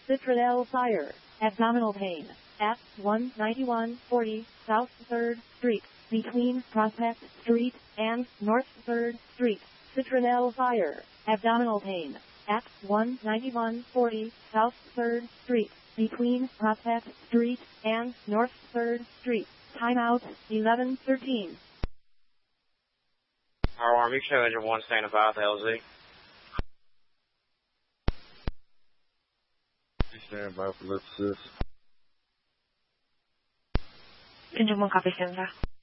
Citronelle Fire. Abdominal pain. At 19140 South 3rd Street, between Prospect Street and North 3rd Street. Citronelle Fire. Abdominal pain. At 19140 South 3rd Street, between Prospect Street and North 3rd Street. Timeout 11:13. Our Army Show Engine 1 standing by with LZ. Stand by for Lip Sis. Engine 1 copy, stand by.